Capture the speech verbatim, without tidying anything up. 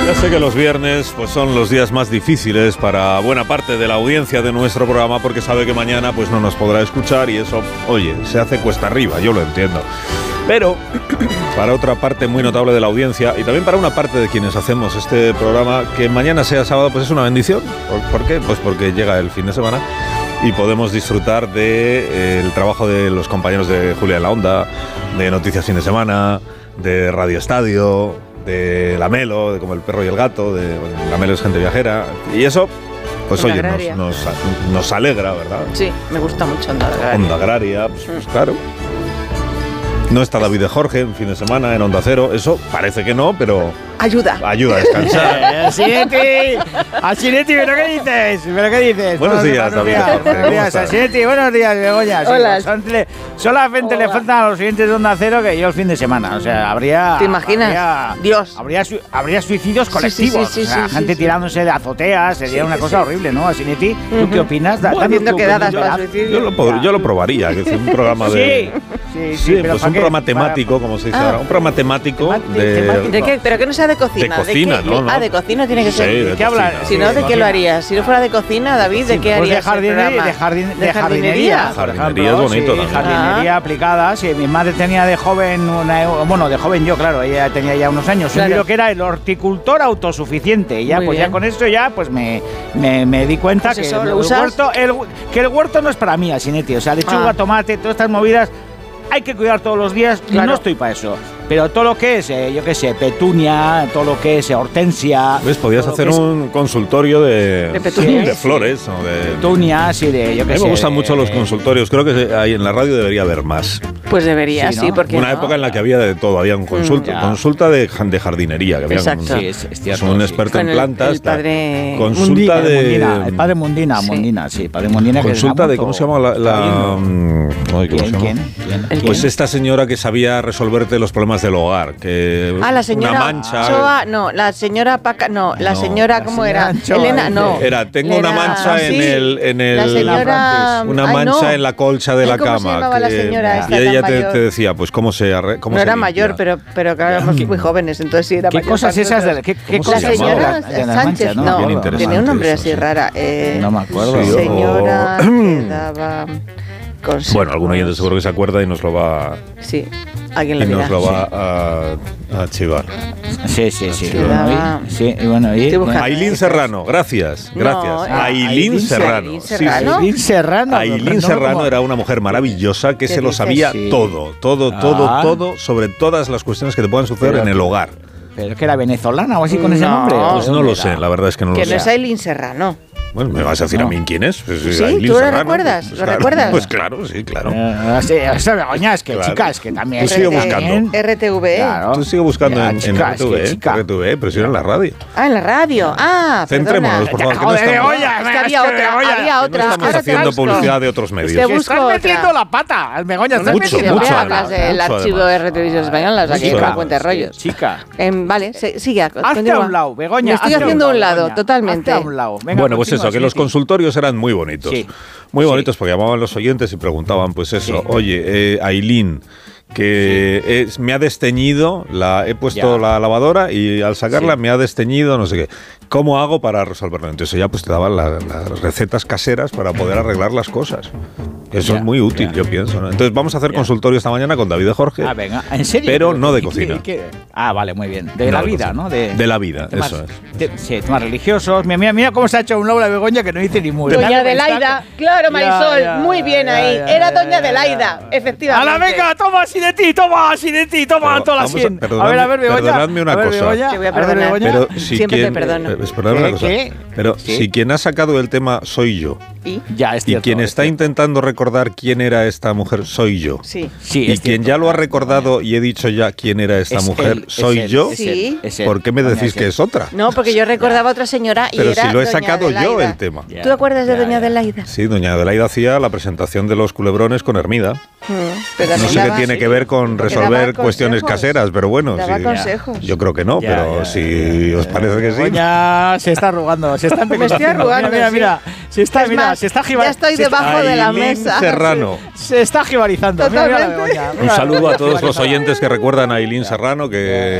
Ya sé que los viernes pues son los días más difíciles para buena parte de la audiencia de nuestro programa porque sabe que mañana pues no nos podrá escuchar y eso, oye, se hace cuesta arriba, yo lo entiendo. Pero para otra parte muy notable de la audiencia y también para una parte de quienes hacemos este programa, que mañana sea sábado pues es una bendición. ¿Por, ¿por qué? Pues porque llega el fin de semana y podemos disfrutar del de, eh, trabajo de los compañeros de Julia en la Onda, de Noticias Fin de Semana, de Radio Estadio, de La Melo, de Como el Perro y el Gato, de bueno, La Melo es gente viajera, y eso, pues Onda oye, nos, nos, nos alegra, ¿verdad? Sí, me gusta mucho Onda Agraria. Onda Agraria, pues, pues claro. No está David de Jorge en fin de semana en Onda Cero, eso parece que no, pero ayuda. Ayuda a descansar. Asinetti, Asinetti, ¿pero qué dices? ¿Pero qué dices? Buenos días, David de Jorge. Buenos días, Asinetti, buenos días, Begoña. Hola. Sí, son, solamente Hola. Le faltan a los siguientes de Onda Cero que yo el fin de semana. O sea, habría... ¿Te imaginas? Habría, Dios. Habría, habría suicidios colectivos. Sí, sí, sí, o sea, sí, gente sí, tirándose de azoteas. Sería sí, una cosa sí. horrible, ¿no, Asinetti? ¿Tú uh-huh. qué opinas? Bueno, haciendo quedadas para suicidio. Yo lo, pod- yo lo probaría, que es un programa de... Sí, sí, sí, sí pues un qué? programa temático, como se dice ah. ahora. Un programa temático Temati- de... ¿De qué? ¿Pero que no sea de cocina? De cocina, ¿De ¿no? ¿no? Ah, de cocina tiene que ser. Sí, ¿de qué hablar? Si no, ¿de qué lo harías? Si no fuera de cocina, David, ¿de qué harías? De jardinería. De, jardin- de jardinería. Jardinería es bonito sí, también. Jardinería ah. aplicada. Sí, mi madre tenía de joven, una, bueno, de joven yo, claro, ella tenía ya unos años. Claro. Un libro que era el horticultor autosuficiente. Y ya, Muy pues bien. ya con esto ya, pues me, me, me di cuenta pues que, eso, el, ¿lo el huerto, el, que el huerto no es para mí, Asinetti. O sea, lechuga, ah. tomate, todas estas movidas hay que cuidar todos los días. Claro. No estoy para eso. Pero todo lo que es, eh, yo qué sé, petunia, todo lo que es eh, hortensia... ¿Ves? Podías hacer un es... consultorio de, de, sí, de flores sí. o de... Petunias y de, yo qué sé... A mí me gustan de, mucho los consultorios. Creo que ahí en la radio debería haber más. Pues debería, sí, ¿no? sí porque Una no? época en la que había de todo. Había un consulta, mm, consulta de, de jardinería. Que había Exacto. Un, sí, es, es cierto, un sí. experto Con en plantas. El, el padre... Consulta Mundina, de... Mundina, el padre Mundina, sí. Mundina, sí. Padre Mundina consulta que de... ¿Cómo se llama la...? la Ay, ¿Quién? ¿Quién? ¿Quién? ¿Quién? Pues ¿Quién? Esta señora que sabía resolverte los problemas del hogar. Que Ah, la señora una mancha. Choa, no, la señora Paca, no, la no, señora, ¿cómo la era? Choa, Elena, no. Era, tengo era, una mancha sí, en el. En el la señora. Una mancha ay, no. en la colcha de la ¿Cómo cama. Se llamaba que, la señora esta y ella te, mayor? te decía, pues, ¿cómo se arre, cómo No se era limpia? mayor, pero, pero claro, éramos muy jóvenes, entonces sí era ¿Qué mayor. cosas esas de la, ¿qué, qué La señora Sánchez, no, tenía un nombre así rara. No me acuerdo. Señora que daba. Bueno, algún oyente seguro que se acuerda y nos lo va. Sí. Alguien lo y dirá. nos lo va a, a chivar. Sí, sí, sí. sí, bueno, y, sí bueno, y, bueno. Ailín Serrano, gracias, gracias. No, Ailín Serrano. Ailín Serrano. Ailín Serrano. Ailín Serrano era una mujer maravillosa que se lo sabía sí. todo, todo, todo, ah. todo sobre todas las cuestiones que te puedan suceder pero, en el hogar. ¿Pero que era venezolana o así con no, ese nombre? Pues no lo sé, la verdad es que no que lo sé. Que no es Ailín Serrano. Bueno, ¿me vas a decir no. a mí quién es? Pues, sí, Ailín ¿tú lo Serrano, recuerdas? Pues, ¿Lo claro, recuerdas? Pues claro, sí, claro. Eh, sí, eso, Begoña, es que claro. chicas, que también... Tú sigue buscando. R T V E. Claro. Tú sigue buscando ya, en, chicas, en R T V E, chica. R T V E, pero si era en la radio. Ah, en la radio. Ah, Centrémonos, por favor. Joder, que no estamos, Begoña, es que había otra, había otra. No estamos Ahora haciendo busco. publicidad de otros medios. Te busco estás metiendo otra. la pata, Begoña. No, mucho, mucho, mucho. Hablas del archivo de R T V Española, aquí Mucho, con cuenta de rollos. Chica. Eh, vale, se, sigue. Hazte a un lado, Begoña. Me estoy haciendo a un lado, totalmente. Hazte a un lado. Venga, bueno, pues eso, que los consultorios eran muy bonitos. Sí. Muy bonitos, sí. Porque llamaban los oyentes y preguntaban, pues eso, sí. Oye, eh, Ailín, que sí. es, me ha desteñido, la, he puesto ya. la lavadora y al sacarla sí. me ha desteñido, no sé qué. ¿Cómo hago para resolverlo? Entonces ya pues te daban la, las recetas caseras para poder arreglar las cosas. Eso ya, es muy útil, ya. yo pienso, ¿no? Entonces vamos a hacer ya. consultorio esta mañana con David de Jorge. Ah, venga, ¿en serio? Pero no de cocina. ¿Qué, qué? Ah, vale, muy bien. De no la de vida, cocina. ¿no? De, de la vida, temas, eso es. De, sí, temas religiosos. Mira, mira, mira cómo se ha hecho un Laura Begoña que no dice ni muy. Doña Adelaida, claro, Marisol, ya, ya, muy bien ya, ahí. Ya, ya, Era Doña Adelaida, efectivamente. ¡A la venga! ¡Toma así de ti! ¡Toma así de ti! ¡Toma toda la cien! A, a ver, a ver, Begoña. Perdonadme una ver, cosa. Begoña, te voy a perdonar. Pero si Siempre quien, te perdono. Eh, perdóname una cosa. ¿Qué? Pero ¿sí? si quien ha sacado el tema soy yo. ¿Y? Ya, es cierto, y quien es está cierto. intentando recordar quién era esta mujer soy yo. Sí. sí y quien cierto. ya lo ha recordado y he dicho ya quién era esta es mujer él, soy él, yo. Sí. ¿Por qué me decís que es otra? No, porque yo recordaba a otra señora y Pero era si lo he Doña sacado Adelaida. yo el tema. ¿Tú te acuerdas de ya, Doña ya. Adelaida? Sí, Doña Adelaida hacía la presentación de los culebrones con Hermida. Hmm, pero no sé daba, qué tiene sí, que ver con resolver cuestiones consejos. caseras, pero bueno. Daba sí. consejos. Yo creo que no, ya, pero ya, si ya, os ya, parece que sí. Begoña se está arrugando, se está Me estoy arrugando. Mira, mira, mira. Se está, es mira, más, se está jibar, ya estoy debajo de la mesa. Serrano. Se, se está jibarizando. Mira, mira, Begoña, mira, un saludo a todos jibarizando. los oyentes que recuerdan a Ailín Serrano, que